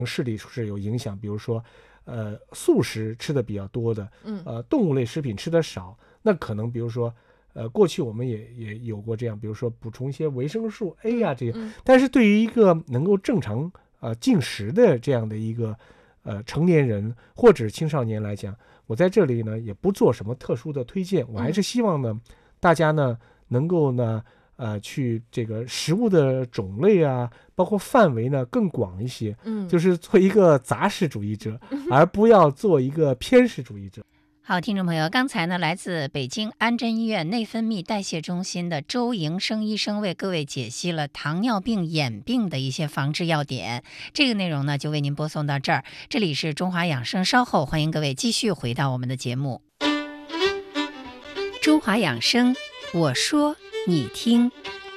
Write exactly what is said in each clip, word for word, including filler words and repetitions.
视力是有影响，比如说呃素食吃的比较多的， 嗯呃动物类食品吃的少，那可能比如说呃过去我们也也有过这样，比如说补充一些维生素 A 呀、这些， 嗯但是对于一个能够正常呃进食的这样的一个呃成年人或者是青少年来讲，我在这里呢也不做什么特殊的推荐，我还是希望呢、嗯、大家呢能够呢呃去这个食物的种类啊，包括范围呢更广一些， 嗯， 就是做一个杂食主义者，而不要做一个偏食主义者。 好，听众朋友，刚才呢，来自北京安贞医院内分泌代谢中心的周营生医生为各位解析了糖尿病眼病的一些防治要点。这个内容呢，就为您播送到这儿。这里是中华养生，稍后欢迎各位继续回到我们的节目。中华养生，我说你听。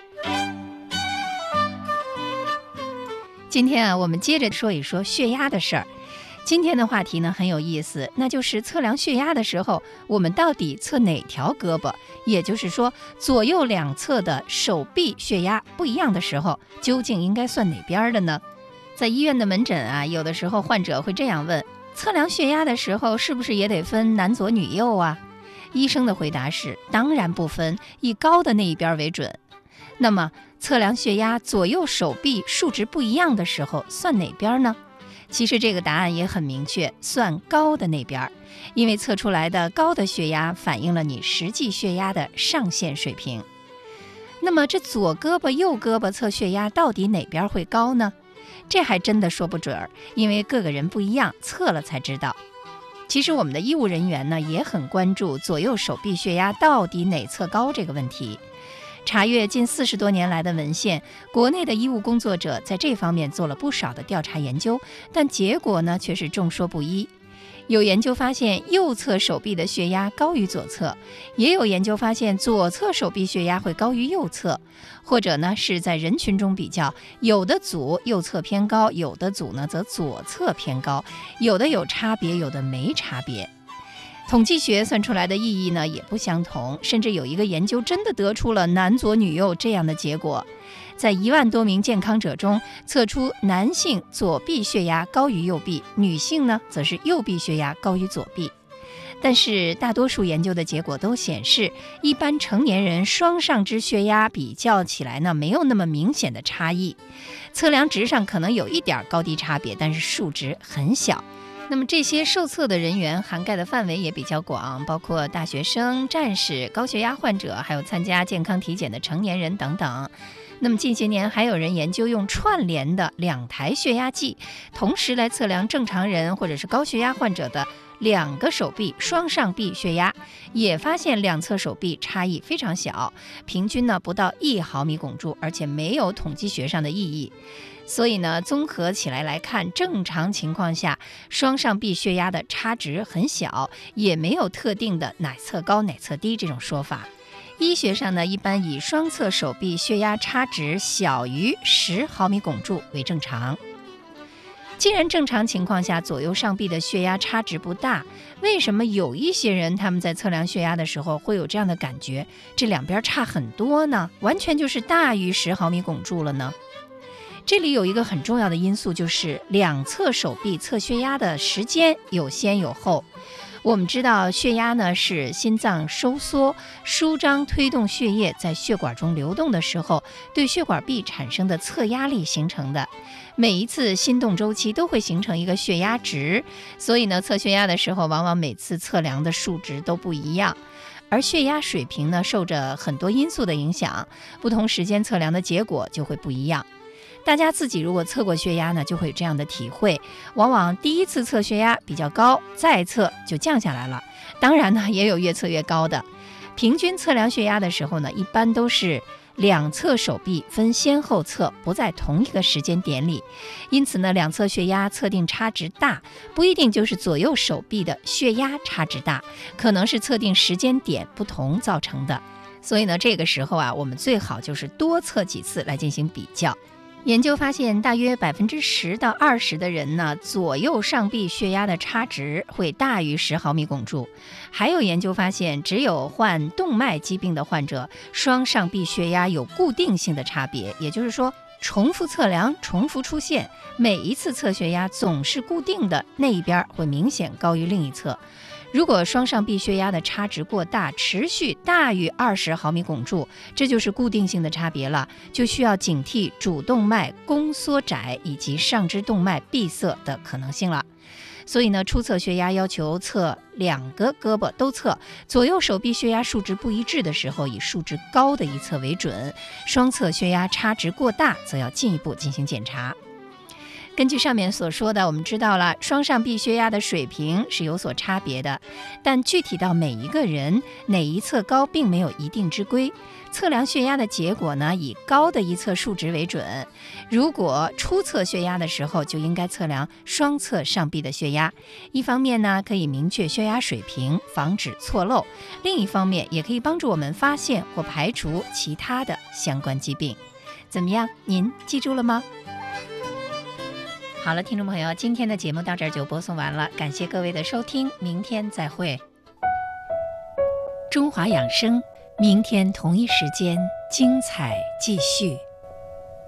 今天啊，我们接着说一说血压的事儿。今天的话题呢很有意思，那就是测量血压的时候，我们到底测哪条胳膊？也就是说，左右两侧的手臂血压不一样的时候，究竟应该算哪边的呢？在医院的门诊啊，有的时候患者会这样问：测量血压的时候，是不是也得分男左女右啊？医生的回答是：当然不分，以高的那一边为准。那么，测量血压左右手臂数值不一样的时候，算哪边呢？其实这个答案也很明确，算高的那边，因为测出来的高的血压反映了你实际血压的上限水平。那么这左胳膊右胳膊测血压到底哪边会高呢？这还真的说不准儿，因为各个人不一样，测了才知道。其实我们的医务人员呢也很关注左右手臂血压到底哪侧高这个问题。查阅近四十多年来的文献，国内的医务工作者在这方面做了不少的调查研究，但结果呢却是众说不一。有研究发现右侧手臂的血压高于左侧，也有研究发现左侧手臂血压会高于右侧，或者呢是在人群中比较，有的组右侧偏高，有的组呢则左侧偏高，有的有差别，有的没差别。统计学算出来的意义呢也不相同，甚至有一个研究真的得出了男左女右这样的结果。在一万多名健康者中，测出男性左臂血压高于右臂，女性呢则是右臂血压高于左臂。但是大多数研究的结果都显示，一般成年人双上肢血压比较起来呢没有那么明显的差异，测量值上可能有一点高低差别，但是数值很小。那么这些受测的人员涵盖的范围也比较广，包括大学生、战士、高血压患者，还有参加健康体检的成年人等等。那么近些年还有人研究用串联的两台血压计，同时来测量正常人或者是高血压患者的两个手臂双上臂血压，也发现两侧手臂差异非常小，平均呢不到一毫米汞柱，而且没有统计学上的意义。所以呢，综合起来来看，正常情况下，双上臂血压的差值很小，也没有特定的哪侧高哪侧低这种说法。医学上呢，一般以双侧手臂血压差值小于十毫米汞柱为正常。既然正常情况下左右上臂的血压差值不大，为什么有一些人他们在测量血压的时候会有这样的感觉，这两边差很多呢？完全就是大于十毫米汞柱了呢？这里有一个很重要的因素，就是两侧手臂测血压的时间有先有后。我们知道血压呢是心脏收缩、舒张推动血液在血管中流动的时候，对血管壁产生的测压力形成的。每一次心动周期都会形成一个血压值，所以呢，测血压的时候，往往每次测量的数值都不一样。而血压水平呢，受着很多因素的影响，不同时间测量的结果就会不一样。大家自己如果测过血压呢，就会有这样的体会，往往第一次测血压比较高，再测就降下来了。当然呢，也有越测越高的。平均测量血压的时候呢，一般都是两侧手臂分先后测，不在同一个时间点里。因此呢，两侧血压测定差值大，不一定就是左右手臂的血压差值大，可能是测定时间点不同造成的。所以呢，这个时候啊，我们最好就是多测几次来进行比较。研究发现，大约百分之十到二十的人呢，左右上臂血压的差值会大于十毫米汞柱。还有研究发现，只有患动脉疾病的患者，双上臂血压有固定性的差别，也就是说， 重复测量，重复出现，每一次测血压总是固定的，那一边会明显高于另一侧。如果双上臂血压的差值过大，持续大于二十毫米汞柱，这就是固定性的差别了，就需要警惕主动脉弓缩窄以及上肢动脉闭塞的可能性了。所以呢，初测血压要求测两个胳膊都测，左右手臂血压数值不一致的时候，以数值高的一侧为准；双侧血压差值过大，则要进一步进行检查。根据上面所说的，我们知道了双上臂血压的水平是有所差别的，但具体到每一个人哪一侧高并没有一定之规。测量血压的结果呢，以高的一侧数值为准。如果初测血压的时候，就应该测量双侧上臂的血压。一方面呢，可以明确血压水平，防止错漏；另一方面，也可以帮助我们发现或排除其他的相关疾病。怎么样？您记住了吗？好了，听众朋友，今天的节目到这儿就播送完了，感谢各位的收听，明天再会。中华养生，明天同一时间精彩继续。